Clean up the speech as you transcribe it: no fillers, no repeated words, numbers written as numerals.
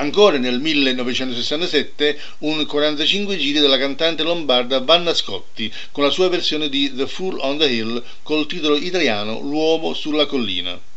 Ancora nel 1967 un 45 giri della cantante lombarda Vanna Scotti con la sua versione di The Fool on the Hill col titolo italiano L'uomo sulla collina.